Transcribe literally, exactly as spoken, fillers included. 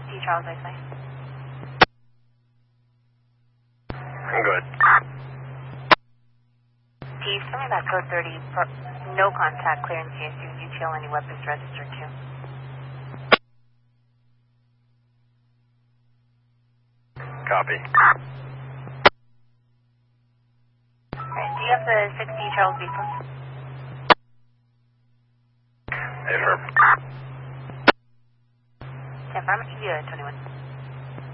sixty Charles Isley. I'm good. Steve, tell me about code thirty. No contact clearance C S U. Detail any weapons registered to. Copy. Alright, do you have the sixty Charles Beacon? Affirm. Affirm, you twenty-one.